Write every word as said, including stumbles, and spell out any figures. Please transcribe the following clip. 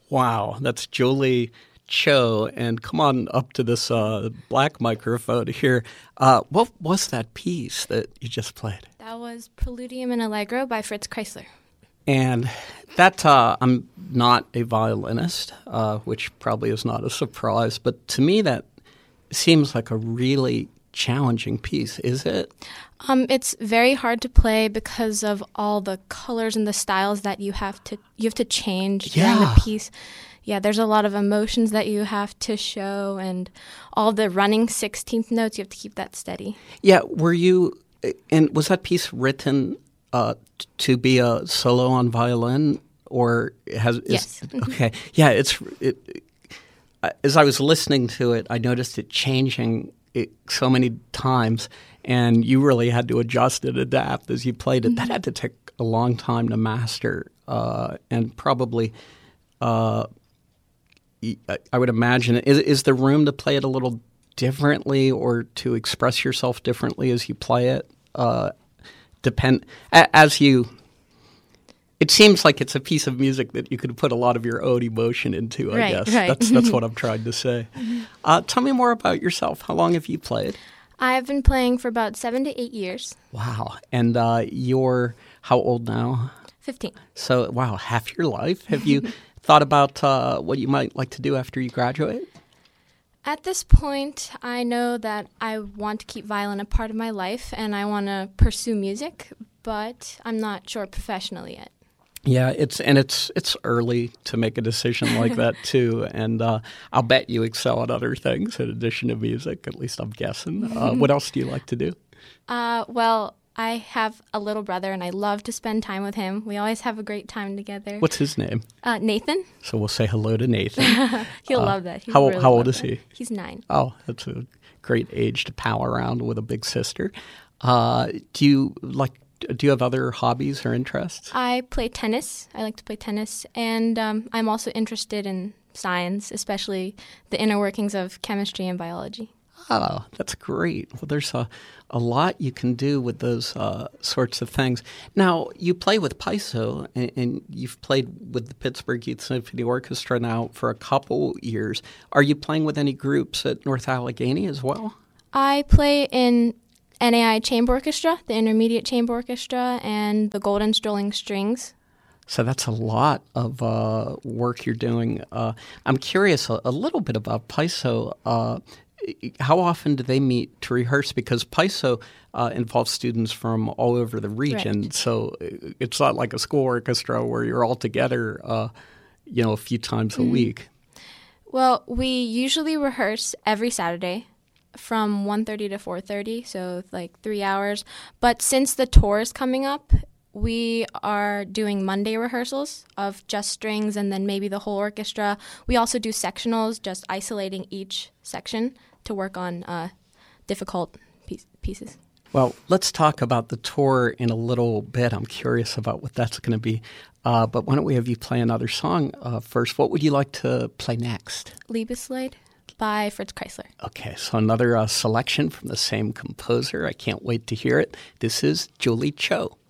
Wow, that's Julie Cho. And come on up to this uh, black microphone here. Uh, what was that piece that you just played? That was Preludium in Allegro by Fritz Kreisler. And that, uh, I'm not a violinist, uh, which probably is not a surprise, but to me that seems like a really challenging piece, is it? Um, it's very hard to play because of all the colors and the styles that you have to you have to change Yeah. during the piece. Yeah, there's a lot of emotions that you have to show, and all the running sixteenth notes, you have to keep that steady. Yeah, were you, and was that piece written uh, t- to be a solo on violin, or has? Is, Yes. Okay. Yeah, it's. It, as I was listening to it, I noticed it changing it so many times, and you really had to adjust and adapt as you played it. Mm-hmm. That had to take a long time to master, uh, and probably. Uh, I would imagine, is, is there room to play it a little differently or to express yourself differently as you play it? Uh, depend as you. It seems like it's a piece of music that you could put a lot of your own emotion into. I right, guess right. that's that's what I'm trying to say. Uh, tell me more about yourself. How long have you played? I've been playing for about seven to eight years. Wow, and uh, you're how old now? Fifteen. So wow, half your life. Have you thought about uh, what you might like to do after you graduate? At this point, I know that I want to keep violin a part of my life, and I want to pursue music, but I'm not sure professionally yet. Yeah, it's and it's it's early to make a decision like that too, and uh, I'll bet you excel at other things in addition to music. At least I'm guessing. Uh, what else do you like to do? Uh, well, I have a little brother, and I love to spend time with him. We always have a great time together. What's his name? Uh, Nathan. So we'll say hello to Nathan. He'll uh, love that. He'll how really how old love is that. he? He's nine. Oh, that's a great age to pal around with a big sister. Uh, do you like? Do you have other hobbies or interests? I play tennis. I like to play tennis, and um, I'm also interested in science, especially the inner workings of chemistry and biology. Oh, that's great. Well, there's a, a lot you can do with those uh, sorts of things. Now, you play with Paiso, and, and you've played with the Pittsburgh Youth Symphony Orchestra now for a couple years. Are you playing with any groups at North Allegheny as well? I play in N A I Chamber Orchestra, the Intermediate Chamber Orchestra, and the Golden Strolling Strings. So that's a lot of uh, work you're doing. Uh, I'm curious a, a little bit about Paiso. Uh, how often do they meet to rehearse? Because Paiso uh, involves students from all over the region, right. So it's not like a school orchestra where you're all together, uh, you know, a few times a mm. week. Well, we usually rehearse every Saturday from one thirty to four thirty, so like three hours. But since the tour is coming up, we are doing Monday rehearsals of just strings and then maybe the whole orchestra. We also do sectionals, just isolating each section to work on uh, difficult piece- pieces. Well, let's talk about the tour in a little bit. I'm curious about what that's going to be. Uh, but why don't we have you play another song uh, first? What would you like to play next? Liebeslied by Fritz Kreisler. Okay, so another uh, selection from the same composer. I can't wait to hear it. This is Julie Cho.